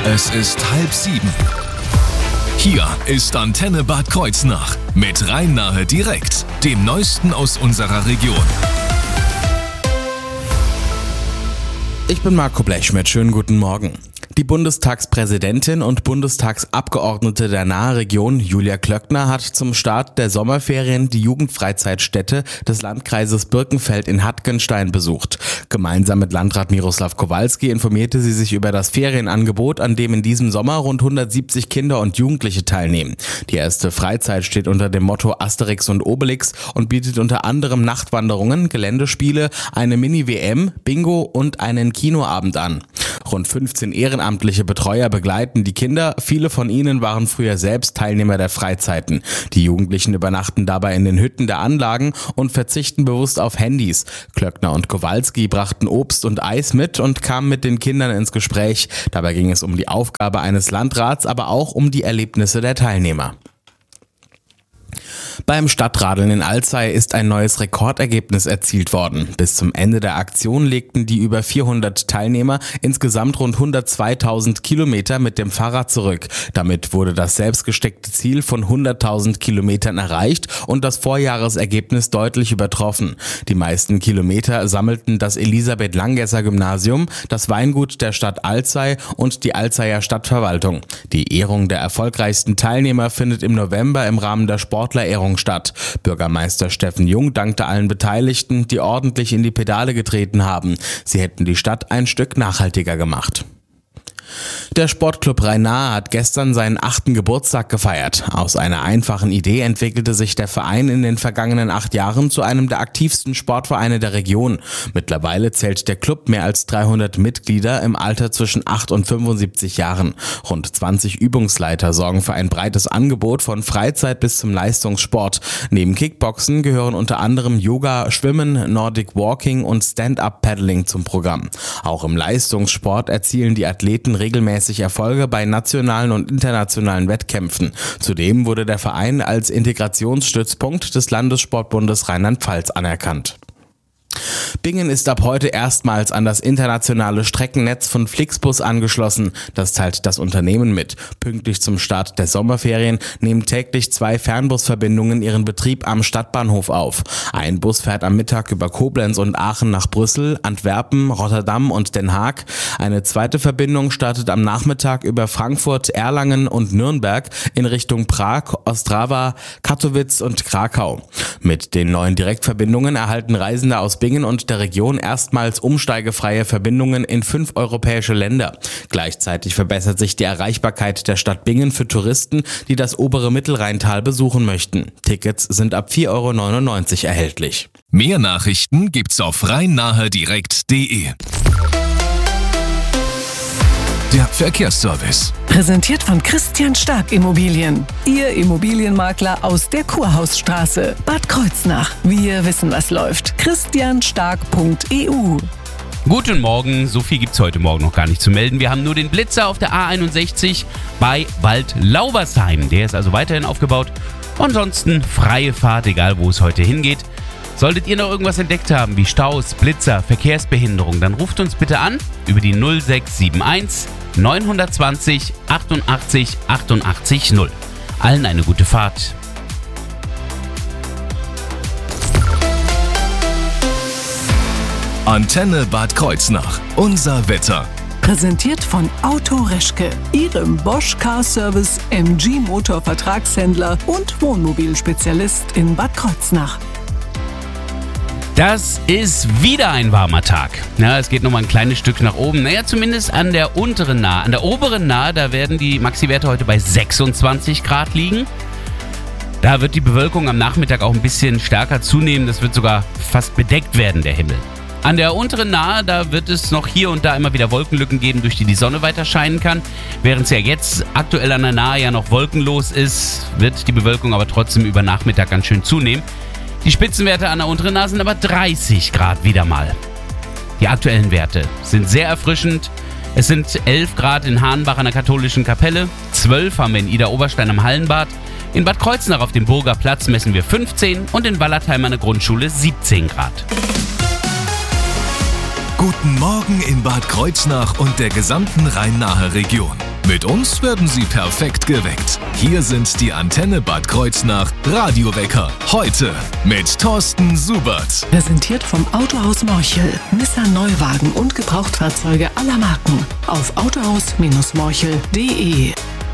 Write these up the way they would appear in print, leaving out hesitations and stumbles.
Es ist 6:30. Hier ist Antenne Bad Kreuznach mit Rhein-Nahe direkt, dem Neuesten aus unserer Region. Ich bin Marco Blechschmidt, schönen guten Morgen. Die Bundestagspräsidentin und Bundestagsabgeordnete der Nahe Region, Julia Klöckner, hat zum Start der Sommerferien die Jugendfreizeitstätte des Landkreises Birkenfeld in Hattgenstein besucht. Gemeinsam mit Landrat Miroslav Kowalski informierte sie sich über das Ferienangebot, an dem in diesem Sommer rund 170 Kinder und Jugendliche teilnehmen. Die erste Freizeit steht unter dem Motto Asterix und Obelix und bietet unter anderem Nachtwanderungen, Geländespiele, eine Mini-WM, Bingo und einen Kinoabend an. Rund 15 ehrenamtliche Betreuer begleiten die Kinder. Viele von ihnen waren früher selbst Teilnehmer der Freizeiten. Die Jugendlichen übernachten dabei in den Hütten der Anlagen und verzichten bewusst auf Handys. Klöckner und Kowalski brachten Obst und Eis mit und kamen mit den Kindern ins Gespräch. Dabei ging es um die Aufgabe eines Landrats, aber auch um die Erlebnisse der Teilnehmer. Beim Stadtradeln in Alzey ist ein neues Rekordergebnis erzielt worden. Bis zum Ende der Aktion legten die über 400 Teilnehmer insgesamt rund 102.000 Kilometer mit dem Fahrrad zurück. Damit wurde das selbstgesteckte Ziel von 100.000 Kilometern erreicht und das Vorjahresergebnis deutlich übertroffen. Die meisten Kilometer sammelten das Elisabeth-Langesser-Gymnasium, das Weingut der Stadt Alzey und die Alzeyer Stadtverwaltung. Die Ehrung der erfolgreichsten Teilnehmer findet im November im Rahmen der Sportlerehrung statt. Bürgermeister Steffen Jung dankte allen Beteiligten, die ordentlich in die Pedale getreten haben. Sie hätten die Stadt ein Stück nachhaltiger gemacht. Der Sportclub Rhein-Nahe hat gestern seinen 8. Geburtstag gefeiert. Aus einer einfachen Idee entwickelte sich der Verein in den vergangenen 8 Jahren zu einem der aktivsten Sportvereine der Region. Mittlerweile zählt der Club mehr als 300 Mitglieder im Alter zwischen 8 und 75 Jahren. Rund 20 Übungsleiter sorgen für ein breites Angebot von Freizeit bis zum Leistungssport. Neben Kickboxen gehören unter anderem Yoga, Schwimmen, Nordic Walking und Stand-Up-Paddling zum Programm. Auch im Leistungssport erzielen die Athleten regelmäßig Erfolge bei nationalen und internationalen Wettkämpfen. Zudem wurde der Verein als Integrationsstützpunkt des Landessportbundes Rheinland-Pfalz anerkannt. Bingen ist ab heute erstmals an das internationale Streckennetz von Flixbus angeschlossen. Das teilt das Unternehmen mit. Pünktlich zum Start der Sommerferien nehmen täglich 2 Fernbusverbindungen ihren Betrieb am Stadtbahnhof auf. Ein Bus fährt am Mittag über Koblenz und Aachen nach Brüssel, Antwerpen, Rotterdam und Den Haag. Eine zweite Verbindung startet am Nachmittag über Frankfurt, Erlangen und Nürnberg in Richtung Prag, Ostrava, Katowice und Krakau. Mit den neuen Direktverbindungen erhalten Reisende aus Bingen und der Region erstmals umsteigefreie Verbindungen in 5 europäische Länder. Gleichzeitig verbessert sich die Erreichbarkeit der Stadt Bingen für Touristen, die das obere Mittelrheintal besuchen möchten. Tickets sind ab 4,99 € erhältlich. Mehr Nachrichten gibt's auf rhein-nahe-direkt.de. Der Verkehrsservice. Präsentiert von Christian Stark Immobilien. Ihr Immobilienmakler aus der Kurhausstraße. Bad Kreuznach. Wir wissen, was läuft. christianstark.eu. Guten Morgen, so viel gibt's heute Morgen noch gar nicht zu melden. Wir haben nur den Blitzer auf der A61 bei Waldlaubersheim. Der ist also weiterhin aufgebaut. Ansonsten freie Fahrt, egal wo es heute hingeht. Solltet ihr noch irgendwas entdeckt haben, wie Staus, Blitzer, Verkehrsbehinderung, dann ruft uns bitte an über die 0671 920 88 88 0. Allen eine gute Fahrt. Antenne Bad Kreuznach. Unser Wetter. Präsentiert von Auto Reschke, Ihrem Bosch Car Service, MG Motor Vertragshändler und Wohnmobilspezialist in Bad Kreuznach. Das ist wieder ein warmer Tag. Ja, es geht nochmal ein kleines Stück nach oben. Naja, zumindest an der unteren Nahe. An der oberen Nahe, da werden die Maxi-Werte heute bei 26 Grad liegen. Da wird die Bewölkung am Nachmittag auch ein bisschen stärker zunehmen. Das wird sogar fast bedeckt werden, der Himmel. An der unteren Nahe, da wird es noch hier und da immer wieder Wolkenlücken geben, durch die Sonne weiter scheinen kann. Während es ja jetzt aktuell an der Nahe ja noch wolkenlos ist, wird die Bewölkung aber trotzdem über Nachmittag ganz schön zunehmen. Die Spitzenwerte an der unteren Nahe sind aber 30 Grad wieder mal. Die aktuellen Werte sind sehr erfrischend. Es sind 11 Grad in Hahnbach an der katholischen Kapelle, 12 haben wir in Idar-Oberstein am Hallenbad, in Bad Kreuznach auf dem Burger Platz messen wir 15 und in Wallertheim an der Grundschule 17 Grad. Guten Morgen in Bad Kreuznach und der gesamten Rhein-Nahe Region. Mit uns werden Sie perfekt geweckt. Hier sind die Antenne Bad Kreuznach Radiowecker. Heute mit Thorsten Subert. Präsentiert vom Autohaus Morchel. Nissan Neuwagen und Gebrauchtfahrzeuge aller Marken. Auf autohaus-morchel.de.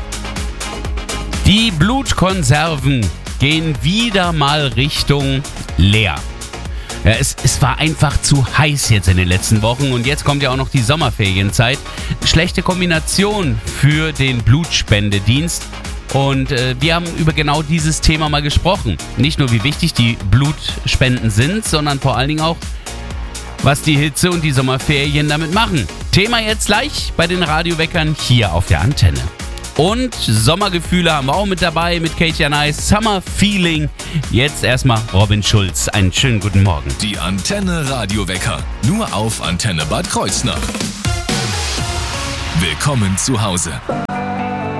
Die Blutkonserven gehen wieder mal Richtung leer. Ja, es war einfach zu heiß jetzt in den letzten Wochen und jetzt kommt ja auch noch die Sommerferienzeit. Schlechte Kombination für den Blutspendedienst. Und wir haben über genau dieses Thema mal gesprochen. Nicht nur, wie wichtig die Blutspenden sind, sondern vor allen Dingen auch, was die Hitze und die Sommerferien damit machen. Thema jetzt gleich bei den Radioweckern hier auf der Antenne. Und Sommergefühle haben wir auch mit dabei mit Katie Nice. Summer Feeling. Jetzt erstmal Robin Schulz. Einen schönen guten Morgen. Die Antenne Radiowecker. Nur auf Antenne Bad Kreuznach. Willkommen zu Hause.